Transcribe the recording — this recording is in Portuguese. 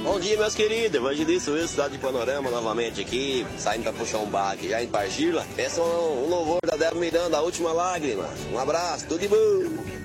Bom dia, meus queridos. Evangelista Wilson, cidade de Panorama, novamente aqui, saindo pra puxar um bar aqui, já indo pra Argila. Peça um louvor da Débora Miranda, A Última Lágrima. Um abraço, tudo de bom.